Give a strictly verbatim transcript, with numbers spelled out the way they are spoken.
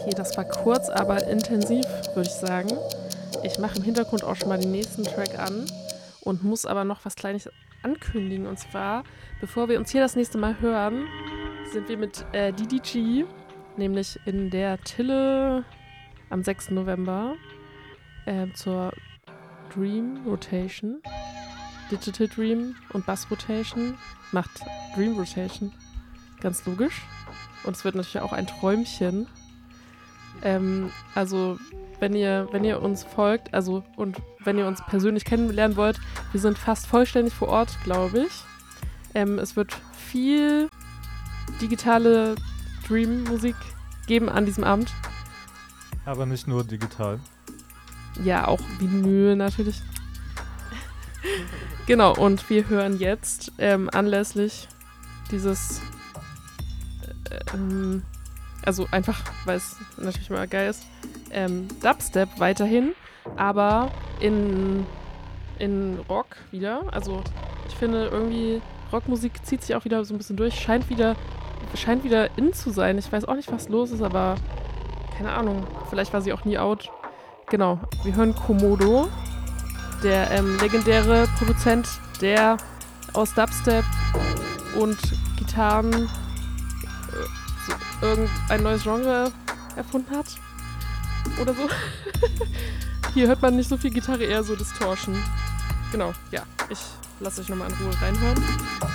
Okay, das war kurz, aber intensiv, würde ich sagen. Ich mache im Hintergrund auch schon mal den nächsten Track an und muss aber noch was Kleines ankündigen. Und zwar, bevor wir uns hier das nächste Mal hören, sind wir mit äh, D D G, nämlich in der Tille am sechsten November äh, zur Dream Rotation. Digital Dream und Bass Rotation macht Dream Rotation. Ganz logisch. Und es wird natürlich auch ein Träumchen. Ähm, also, wenn ihr, wenn ihr uns folgt, also und wenn ihr uns persönlich kennenlernen wollt, wir sind fast vollständig vor Ort, glaube ich. Ähm, es wird viel digitale Dream-Musik geben an diesem Abend. Aber nicht nur digital. Ja, auch Vinyl natürlich. Genau, und wir hören jetzt ähm, anlässlich dieses äh, ähm, also einfach, weil es natürlich mal geil ist, ähm, Dubstep weiterhin, aber in, in Rock wieder. Also ich finde irgendwie, Rockmusik zieht sich auch wieder so ein bisschen durch, scheint wieder, scheint wieder in zu sein. Ich weiß auch nicht, was los ist, aber keine Ahnung, vielleicht war sie auch nie out. Genau, wir hören Komodo, der ähm, legendäre Produzent, der aus Dubstep und Gitarren irgendein neues Genre erfunden hat. Oder so. Hier hört man nicht so viel Gitarre, eher so Distortion. Genau, ja. Ich lasse euch nochmal in Ruhe reinhören.